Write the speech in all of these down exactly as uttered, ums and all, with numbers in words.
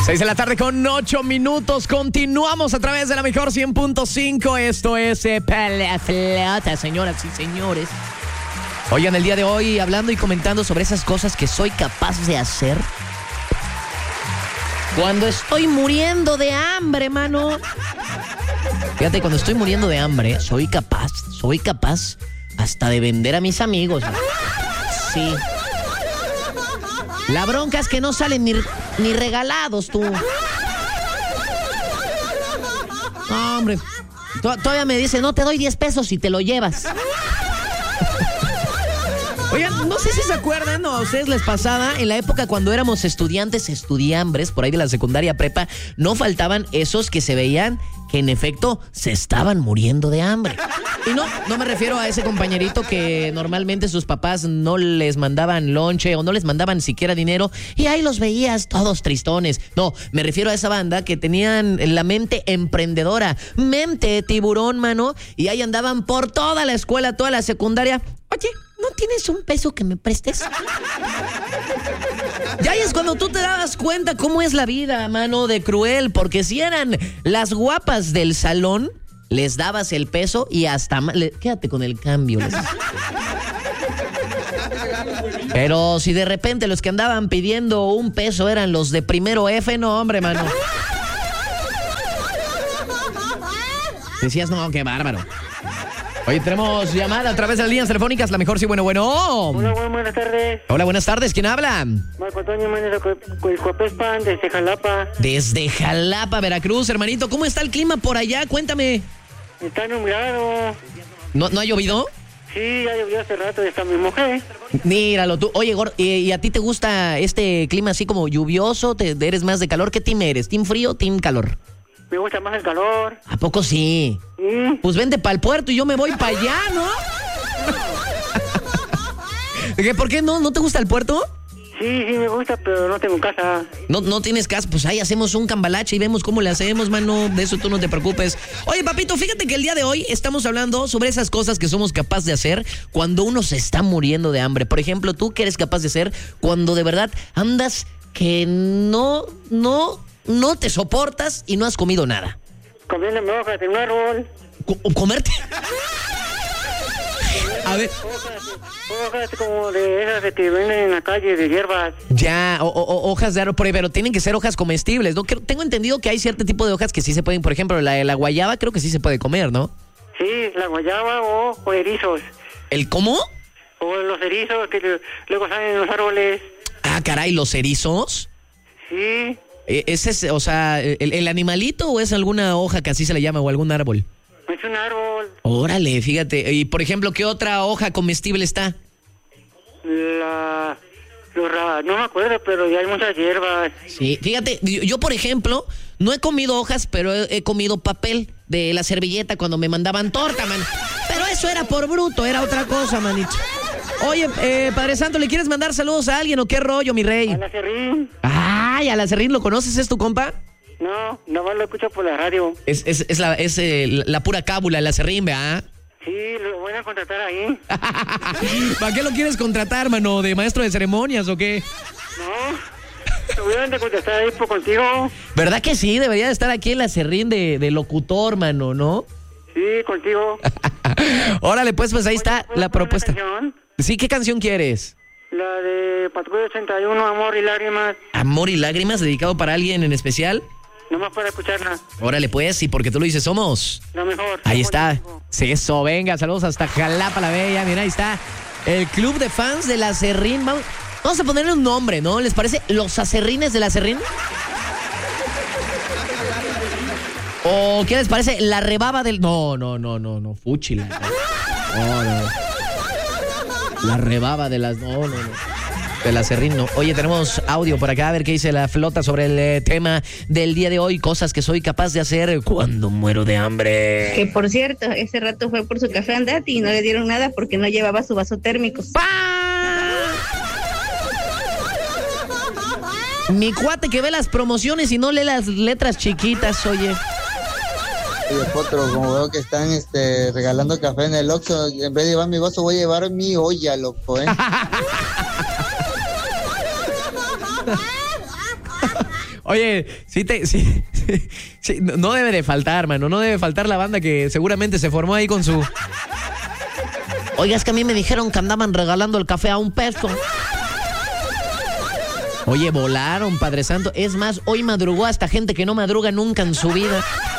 seis de la tarde con ocho minutos. Continuamos a través de la mejor cien punto cinco. Esto es eh, Pelaflota, señoras y señores. Oigan, el día de hoy hablando y comentando sobre esas cosas que soy capaz de hacer cuando estoy muriendo de hambre, mano. Fíjate, cuando estoy muriendo de hambre, soy capaz, soy capaz hasta de vender a mis amigos. Sí. La bronca es que no salen ni, ni regalados, tú. No, hombre. Todavía me dice, no, te doy diez pesos y te lo llevas. Oigan, no sé si se acuerdan o a ustedes les pasaba, en la época cuando éramos estudiantes, estudiambres, por ahí de la secundaria prepa, no faltaban esos que se veían que en efecto se estaban muriendo de hambre. Y no, no me refiero a ese compañerito que normalmente sus papás no les mandaban lonche o no les mandaban siquiera dinero y ahí los veías todos tristones. No, me refiero a esa banda que tenían la mente emprendedora, mente tiburón, mano, y ahí andaban por toda la escuela, toda la secundaria. Oye, ¿no tienes un peso que me prestes? Y ahí es cuando tú te dabas cuenta cómo es la vida, mano, de cruel, porque si eran las guapas del salón, les dabas el peso y hasta más, le, quédate con el cambio. Les... Pero si de repente los que andaban pidiendo un peso eran los de primero F, no, hombre, mano. Decías, no, qué bárbaro. Oye, tenemos llamada a través de las líneas telefónicas, la mejor sí, bueno, bueno. Hola, bueno, buenas tardes. Hola, buenas tardes, ¿quién habla? Marco Antonio Manes Cuapespan, desde Jalapa. Desde Jalapa, Veracruz, hermanito. ¿Cómo está el clima por allá? Cuéntame. Está nublado. ¿No, ¿no ha llovido? Sí, ya llovió hace rato, está mi mujer. Míralo tú. Oye, Gor, ¿y, ¿y a ti te gusta este clima así como lluvioso? ¿Te, ¿Eres más de calor? ¿Qué team eres? ¿Team frío o team calor? Me gusta más el calor. ¿A poco sí? Sí. Pues vente para el puerto y yo me voy para allá, ¿no? ¿Por qué no? ¿No te gusta el puerto? Sí, sí me gusta, pero no tengo casa. No, no tienes casa, pues ahí hacemos un cambalache y vemos cómo le hacemos, mano. De eso tú no te preocupes. Oye, papito, fíjate que el día de hoy estamos hablando sobre esas cosas que somos capaces de hacer cuando uno se está muriendo de hambre. Por ejemplo, ¿tú qué eres capaz de hacer cuando de verdad andas que no, no... no te soportas y no has comido nada? Comiéndome hojas en un árbol. Co- ¿Comerte? A ver. Hojas, hojas como de esas de que venden en la calle, de hierbas. Ya, o, o, hojas de árbol, pero tienen que ser hojas comestibles, ¿no? Tengo entendido que hay cierto tipo de hojas que sí se pueden, por ejemplo, la de la guayaba creo que sí se puede comer, ¿no? Sí, la guayaba o, o erizos. ¿El cómo? O los erizos que luego salen en los árboles. Ah, caray, ¿los erizos? Sí. ¿Ese es, o sea, el, el animalito o es alguna hoja que así se le llama o algún árbol? Es un árbol. Órale, fíjate. Y, por ejemplo, ¿qué otra hoja comestible está? La... Los ra... No me acuerdo, pero ya hay muchas hierbas. Sí, fíjate, yo, yo, por ejemplo, no he comido hojas, pero he, he comido papel de la servilleta cuando me mandaban torta, man. Pero eso era por bruto, era otra cosa, manito. Oye, eh, Padre Santo, ¿le quieres mandar saludos a alguien o qué rollo, mi rey? A la Serrín. Ay, a la Serrín, ¿lo conoces? ¿Es tu compa? No, nomás lo escucho por la radio. Es, es, es, la, es eh, la pura cábula, la Serrín, ¿verdad? Sí, lo voy a contratar ahí. ¿Para qué lo quieres contratar, mano? ¿De maestro de ceremonias o qué? No, lo voy a contratar ahí por contigo. ¿Verdad que sí? Debería de estar aquí en la Serrín de, de locutor, mano, ¿no? Sí, contigo. Órale, pues, pues ahí está la propuesta. Canción? Sí, ¿qué canción quieres? La de Patrulla ochenta y uno, Amor y Lágrimas. ¿Amor y Lágrimas, dedicado para alguien en especial? Nomás para escucharla. Órale, pues, y porque tú lo dices, somos La mejor. Ahí está. Contigo. Sí, eso, venga, saludos hasta Jalapa la Bella. Mira, ahí está el club de fans de la Serrín. Vamos, vamos a ponerle un nombre, ¿no? ¿Les parece? ¿Los acerrines de la Serrín? ¿O qué les parece? La rebaba del... No, no, no, no, no, fúchila. No, no. La rebaba de las... No, no, no. De la Serrín, no. Oye, tenemos audio por acá, a ver qué dice la flota sobre el eh, tema del día de hoy. Cosas que soy capaz de hacer cuando muero de hambre. Que por cierto, ese rato fue por su café Andati y no le dieron nada porque no llevaba su vaso térmico. ¡Pah! Mi cuate que ve las promociones y no lee las letras chiquitas, oye. Oye, Potro, como veo que están este, regalando café en el Oxxo, en vez de llevar mi vaso voy a llevar mi olla, loco, ¿eh? Oye, sí te, sí, sí, sí, no debe de faltar, mano, no debe faltar la banda que seguramente se formó ahí con su... Oiga, es que a mí me dijeron que andaban regalando el café a un peso. Oye, volaron, Padre Santo. Es más, hoy madrugó hasta gente que no madruga nunca en su vida.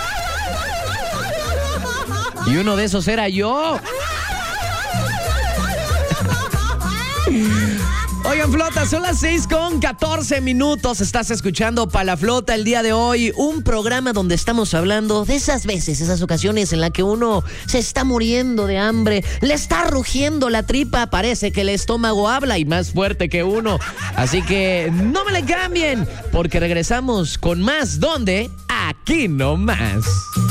Y uno de esos era yo. Oigan, flota, son las seis con catorce minutos. Estás escuchando Pa' la Flota el día de hoy. Un programa donde estamos hablando de esas veces, esas ocasiones en las que uno se está muriendo de hambre, le está rugiendo la tripa, parece que el estómago habla y más fuerte que uno. Así que no me le cambien, porque regresamos con más. ¿Dónde? Aquí nomás.